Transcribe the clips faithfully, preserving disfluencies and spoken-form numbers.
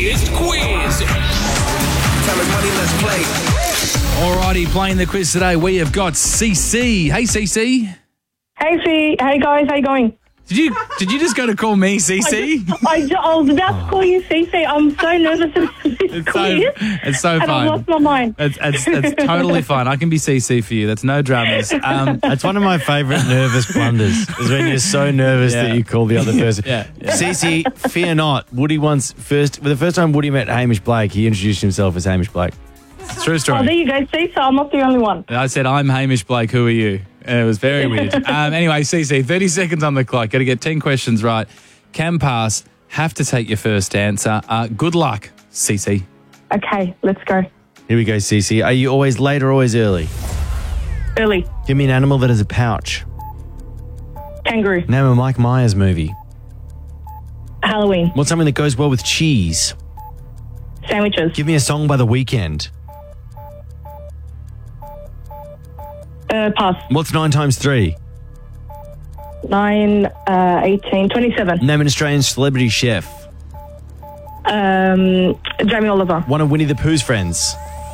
funniest quiz. Tell us money, let's play. Alrighty, playing the quiz today, we have got C C. Hey, C C. Hey, C. Hey, guys. How you going? Did you did you just go to call me C C? I, ju- I was about to call you C C. I'm so nervous about this It's so, quiz. it's so and fun. I've lost my mind. It's, it's, it's totally fun. I can be C C for you. That's no dramas. Um, That's one of my favourite nervous blunders, is when you're so nervous Yeah. that you call the other person. Yeah, yeah. Cece, fear not. Woody once first, for the first time Woody met Hamish Blake, he introduced himself as Hamish Blake. True Oh, story. there you go, C. So I'm not the only one. I said, I'm Hamish Blake. Who are you? And it was very weird. um, anyway, C C, thirty seconds on the clock. Got to get ten questions right. Can pass. Have to take your first answer. Uh, good luck, C C. Okay, let's go. Here we go, Cece. Are you always late or always early? Early. Give me an animal that has a pouch. Kangaroo. Name a Mike Myers movie. Halloween. What's something that goes well with cheese? Sandwiches. Give me a song by The Weeknd. Uh, pass. What's nine times three? Nine, uh, eighteen, twenty-seven. Name an Australian celebrity chef. Um, Jamie Oliver. One of Winnie the Pooh's friends.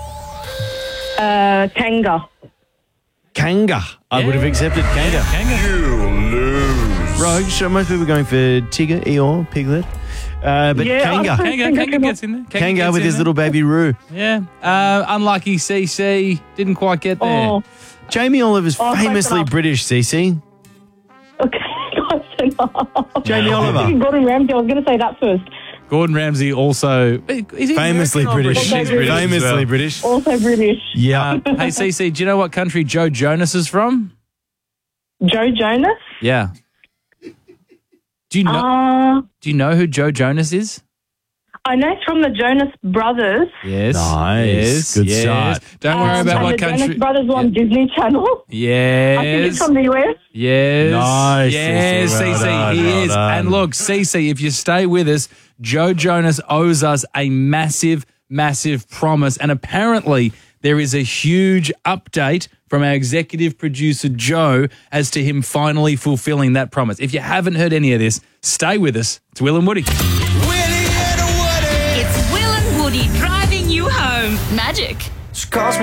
Uh, Kanga. Kanga. I would have accepted Kanga. Kanga. Rogue, so most people are going for Tigger, Eeyore, Piglet. Uh, but Yeah, Kanga. I Kanga, think I Kanga can- gets in there. Kanga gets with in his there. little baby Roo. Yeah. Uh, unlucky C C. Didn't quite get there. Oh, Jamie Oliver's Oh, famously close enough. British, Cece. okay. Jamie I was Oliver. thinking Gordon Ramsay. I was going to say that first. Gordon Ramsay also. Is he Famously American or British. He's British as Famously well. British. Also British. Yeah. Uh, hey, C C, do you know what country Joe Jonas is from? Joe Jonas. Yeah. Do you know? Uh, do you know who Joe Jonas is? I know it's from the Jonas Brothers. Yes. Nice. Yes. Good yes. start. Don't worry Um, about and what the country. Jonas Brothers were on Disney Channel. Yes. I think it's from the U S. Yes. Nice, Yes, Cece. Well C C, done, he well is. done. And look, C C, if you stay with us, Joe Jonas owes us a massive, massive promise. And apparently there is a huge update from our executive producer, Joe, as to him finally fulfilling that promise. If you haven't heard any of this, stay with us. It's Will and Woody. Willie and Woody. It's Will and Woody driving you home. Magic. She calls me